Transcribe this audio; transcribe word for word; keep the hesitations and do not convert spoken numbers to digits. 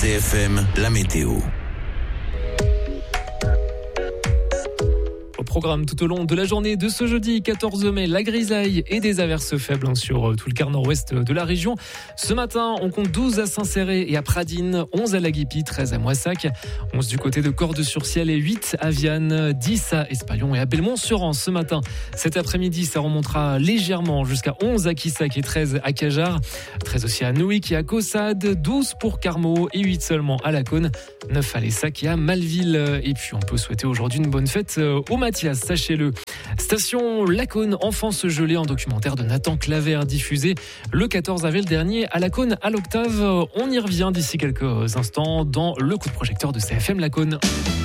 C F M, la météo. Programme tout au long de la journée de ce jeudi quatorze mai, la grisaille et des averses faibles sur tout le quart nord-ouest de la région. Ce matin, on compte douze à Saint-Céré et à Pradines, onze à Laghipi, treize à Moissac, onze du côté de Cordes-sur-Ciel et huit à Vianne, dix à Espalion et à Belmont-sur-Anse ce matin. Cet après-midi, ça remontera légèrement jusqu'à onze à Quissac et treize à Cajar, treize aussi à Nouic et à Caussade, douze pour Carmaux et huit seulement à Laconne, neuf à Lessac et à Malville. Et puis on peut souhaiter aujourd'hui une bonne fête au Mathias, sachez-le. Station Laconne, enfance gelée, en documentaire de Nathan Claver diffusé le quatorze avril dernier à Laconne à l'Octave. On y revient d'ici quelques instants dans le coup de projecteur de C F M Laconne.